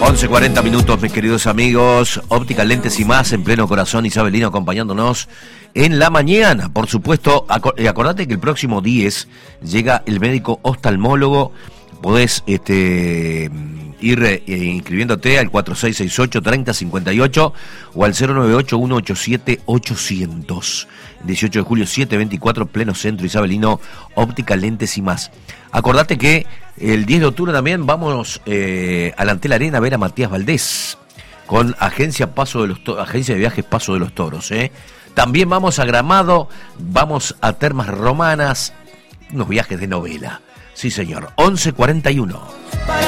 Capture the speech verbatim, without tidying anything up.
once cuarenta minutos, mis queridos amigos. Óptica Lentes y Más, en pleno corazón isabelino, acompañándonos en la mañana. Por supuesto, ac- acordate que el próximo diez llega el médico oftalmólogo. Podés este, ir eh, inscribiéndote al cuatro seis seis ocho, treinta cincuenta y ocho o al cero nueve ocho, uno ocho siete, ochocientos. dieciocho de julio, siete veinticuatro, pleno centro isabelino, Óptica Lentes y Más. Acordate que el diez de octubre también vamos eh, a la Antel Arena a ver a Matías Valdés con Agencia Paso de los to- Agencia de Viajes Paso de los Toros. ¿eh? También vamos a Gramado, vamos a Termas Romanas, unos viajes de novela. Sí, señor. once cuarenta y uno.